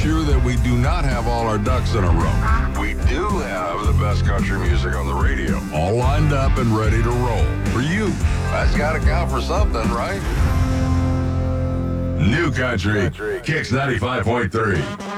sure that we do not have all our ducks in a row. We do have the best country music on the radio, all lined up and ready to roll. For you, that's got to count for something, right? New Country, Kicks 95.3.